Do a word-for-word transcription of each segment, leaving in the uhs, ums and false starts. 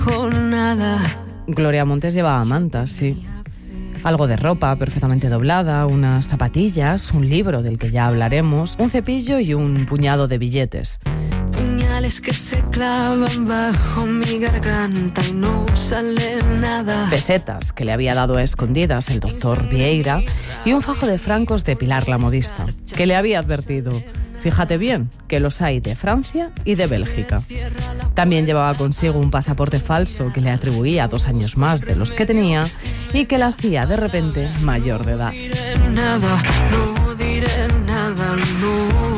con nada. Gloria Montes llevaba mantas, sí. Algo de ropa perfectamente doblada, unas zapatillas, un libro del que ya hablaremos, un cepillo y un puñado de billetes. Puñales que se clavan bajo mi garganta y no sale nada. Pesetas que le había dado a escondidas el doctor Vieira y un fajo de francos de Pilar la modista, que le había advertido: fíjate bien, que los hay de Francia y de Bélgica. También llevaba consigo un pasaporte falso que le atribuía dos años más de los que tenía y que la hacía de repente mayor de edad. No diré nada, no diré nada, no.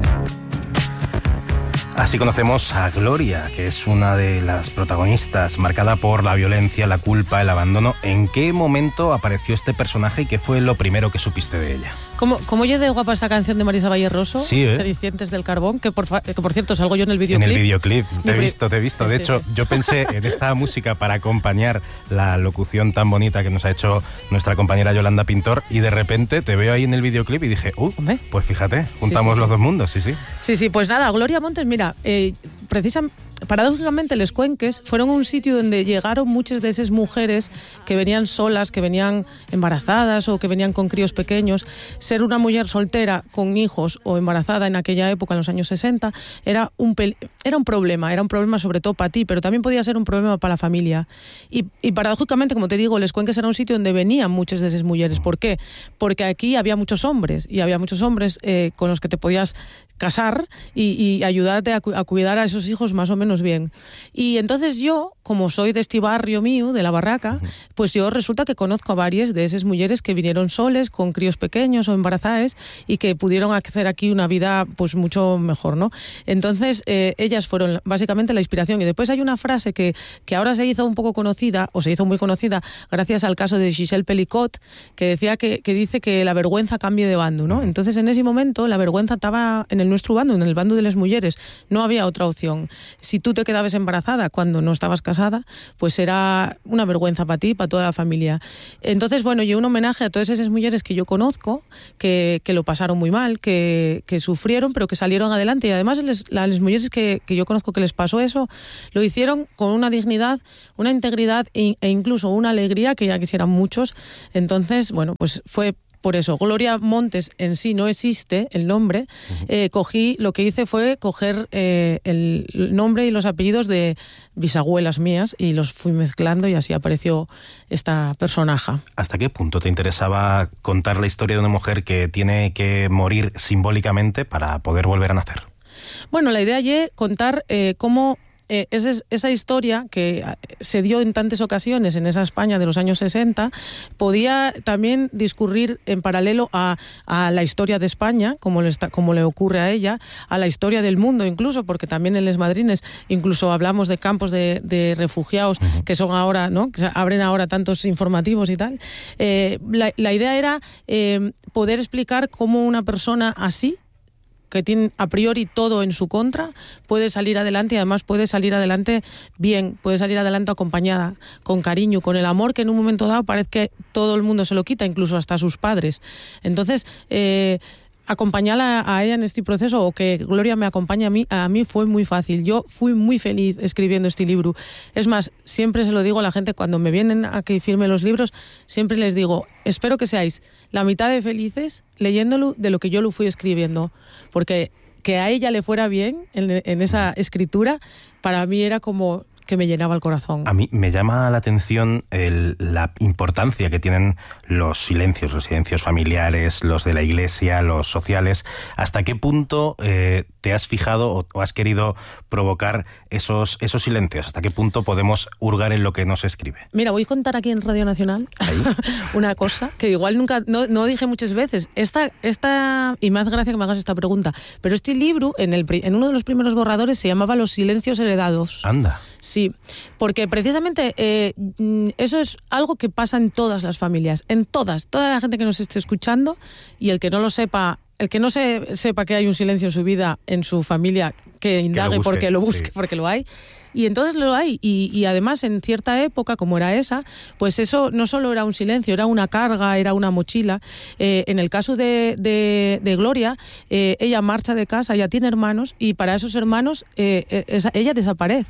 Así conocemos a Gloria, que es una de las protagonistas, marcada por la violencia, la culpa, el abandono. ¿En qué momento apareció este personaje y qué fue lo primero que supiste de ella? ¿Cómo, cómo oye de guapa esta canción de Marisa Valle Rosso? Sí, ¿eh? Cenicientes del Carbón, que por, que por cierto salgo yo en el videoclip. En el videoclip, te he Mi visto, te he visto. Sí, de sí, hecho, sí. yo pensé en esta música para acompañar la locución tan bonita que nos ha hecho nuestra compañera Yolanda Pintor, y de repente te veo ahí en el videoclip y dije, uh, Hombre. pues fíjate, juntamos Sí, sí, los sí. dos mundos, sí, sí. Sí, sí, pues nada, Gloria Montes, mira, eh, precisamente... Paradójicamente, Les Cuenques fueron un sitio donde llegaron muchas de esas mujeres que venían solas, que venían embarazadas o que venían con críos pequeños. Ser una mujer soltera con hijos o embarazada en aquella época, en los años sesenta, era un, pel- era un problema, era un problema sobre todo para ti, pero también podía ser un problema para la familia. Y, y paradójicamente, como te digo, Les Cuenques era un sitio donde venían muchas de esas mujeres. ¿Por qué? Porque aquí había muchos hombres, y había muchos hombres eh, con los que te podías casar y, y ayudarte a, cu- a cuidar a esos hijos más o menos bien. Y entonces yo, como soy de este barrio mío, de La Barraca, pues yo resulta que conozco a varias de esas mujeres que vinieron soles, con críos pequeños o embarazadas, y que pudieron hacer aquí una vida pues mucho mejor, ¿no? Entonces eh, ellas fueron básicamente la inspiración. Y después hay una frase que, que ahora se hizo un poco conocida, o se hizo muy conocida gracias al caso de Giselle Pelicot, que decía que, que dice que la vergüenza cambie de bando, ¿no? Entonces en ese momento la vergüenza estaba en el nuestro bando, en el bando de las mujeres. No había otra opción. Si tú te quedabas embarazada cuando no estabas casada, pues era una vergüenza para ti, para toda la familia. Entonces, bueno, yo un homenaje a todas esas mujeres que yo conozco, que, que lo pasaron muy mal, que, que sufrieron, pero que salieron adelante. Y además les, las mujeres que, que yo conozco que les pasó eso, lo hicieron con una dignidad, una integridad e, e incluso una alegría que ya quisieran muchos. Entonces, bueno, pues fue... Por eso, Gloria Montes en sí no existe, el nombre. Uh-huh. Eh, cogí, lo que hice fue coger eh, el nombre y los apellidos de bisabuelas mías y los fui mezclando, y así apareció esta personaje. ¿Hasta qué punto te interesaba contar la historia de una mujer que tiene que morir simbólicamente para poder volver a nacer? Bueno, la idea es contar eh, cómo... Eh, esa, esa historia que se dio en tantas ocasiones en esa España de los años sesenta podía también discurrir en paralelo a, a la historia de España, como le, está, como le ocurre a ella, a la historia del mundo incluso, porque también en Les Madrines incluso hablamos de campos de, de refugiados uh-huh. que son ahora, ¿no? Que se abren ahora tantos informativos y tal. Eh, la, la idea era eh, poder explicar cómo una persona así, que tiene a priori todo en su contra, puede salir adelante, y además puede salir adelante bien, puede salir adelante acompañada, con cariño, con el amor que en un momento dado parece que todo el mundo se lo quita, incluso hasta sus padres. Entonces, eh, acompañarla a ella en este proceso, o que Gloria me acompañe a mí, a mí fue muy fácil. Yo fui muy feliz escribiendo este libro. Es más, siempre se lo digo a la gente cuando me vienen a que firme los libros, siempre les digo, espero que seáis la mitad de felices leyéndolo de lo que yo lo fui escribiendo, porque que a ella le fuera bien en, en esa escritura, para mí era como que me llenaba el corazón. A mí me llama la atención el, la importancia que tienen los silencios, los silencios familiares, los de la iglesia, los sociales. ¿Hasta qué punto eh, te has fijado o, o has querido provocar esos, esos silencios? ¿Hasta qué punto podemos hurgar en lo que nos escribe? Mira, voy a contar aquí en Radio Nacional una cosa que igual nunca, no, no dije muchas veces. Esta, esta, y me hace gracia que me hagas esta pregunta, pero este libro, en, el, en uno de los primeros borradores, se llamaba Los silencios heredados. Anda. Sí, porque precisamente eh, eso es algo que pasa en todas las familias, en todas, toda la gente que nos esté escuchando, y el que no lo sepa, el que no se, sepa que hay un silencio en su vida, en su familia, que indague, que lo porque lo busque, sí. porque lo hay. Y entonces lo hay, y, y además en cierta época, como era esa, pues eso no solo era un silencio, era una carga, era una mochila. Eh, en el caso de, de, de Gloria, eh, ella marcha de casa, ella tiene hermanos, y para esos hermanos eh, esa, ella desaparece.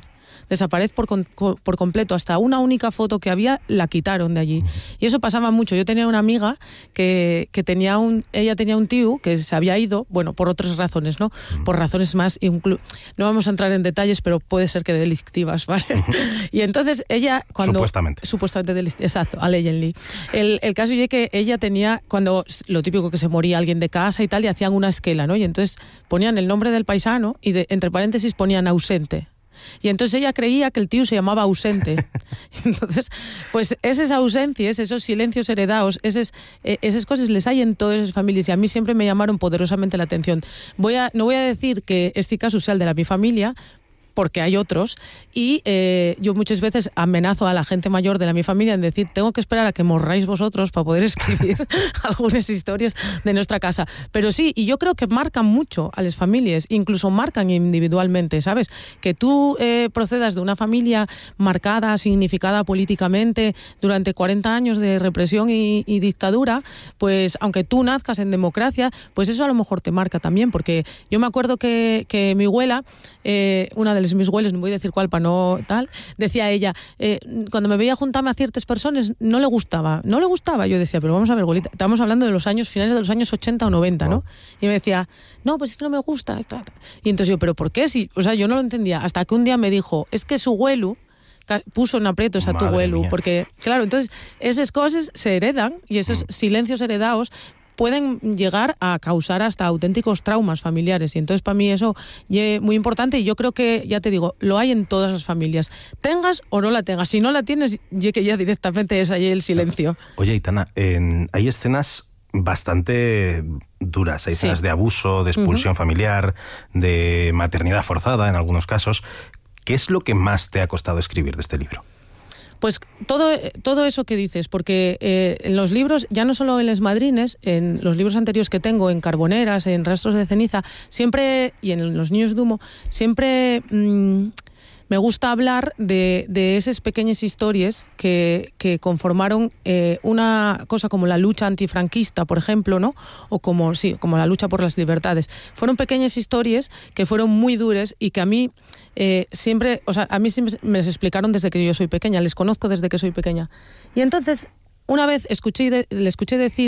desaparece por, con, por completo. Hasta una única foto que había la quitaron de allí. Y eso pasaba mucho. Yo tenía una amiga que, que tenía un, ella tenía un tío que se había ido, bueno, por otras razones, ¿no? Por razones más, inclu- no vamos a entrar en detalles, pero puede ser que delictivas, ¿vale? Y entonces ella, cuando... Supuestamente. Supuestamente delictivas, exacto, allegedly. El, el caso es que ella tenía, cuando lo típico que se moría alguien de casa y tal, y hacían una esquela, ¿no? Y entonces ponían el nombre del paisano y de, entre paréntesis ponían ausente. Y entonces ella creía que el tío se llamaba ausente. Entonces, pues esas ausencias, esos silencios heredados, esas, eh, esas cosas les hay en todas esas familias y a mí siempre me llamaron poderosamente la atención. Voy a, no voy a decir que este caso sea el de la mi familia, porque hay otros, y eh, yo muchas veces amenazo a la gente mayor de la mi familia en decir, tengo que esperar a que morráis vosotros para poder escribir algunas historias de nuestra casa. Pero sí, y yo creo que marcan mucho a las familias, incluso marcan individualmente, ¿sabes? Que tú eh, procedas de una familia marcada, significada políticamente durante cuarenta años de represión y, y dictadura, pues aunque tú nazcas en democracia, pues eso a lo mejor te marca también, porque yo me acuerdo que, que mi abuela, eh, una de mis abuelos, no voy a decir cuál para no tal, decía ella, eh, cuando me veía juntarme a ciertas personas no le gustaba, no le gustaba, yo decía, pero vamos a ver, abuelita, estamos hablando de los años, finales de los años ochenta o noventa, ¿no? Y me decía, no, pues es que no me gusta, esta, esta. Y entonces yo, ¿pero por qué? Si, o sea, yo no lo entendía, hasta que un día me dijo, es que su abuelo puso en aprietos a tu abuelo, porque, claro, entonces esas cosas se heredan y esos mm. silencios heredados pueden llegar a causar hasta auténticos traumas familiares y entonces para mí eso es muy importante y yo creo que, ya te digo, lo hay en todas las familias, tengas o no la tengas, si no la tienes, ya que ya directamente es ahí el silencio. Oye, Aitana, en, hay escenas bastante duras, hay escenas sí. de abuso, de expulsión uh-huh. familiar, de maternidad forzada en algunos casos. ¿Qué es lo que más te ha costado escribir de este libro? Pues todo, todo eso que dices, porque eh, en los libros, ya no solo en Les Madrines, en los libros anteriores que tengo, en Carboneras, en Rastros de Ceniza, siempre, y en Los Niños de Humo, siempre mmm, me gusta hablar de, de esas pequeñas historias que, que conformaron eh, una cosa como la lucha antifranquista, por ejemplo, ¿no? O como, sí, como la lucha por las libertades. Fueron pequeñas historias que fueron muy duras y que a mí eh, siempre, o sea, a mí siempre me las explicaron desde que yo soy pequeña, les conozco desde que soy pequeña. Y entonces, una vez escuché de, le escuché decir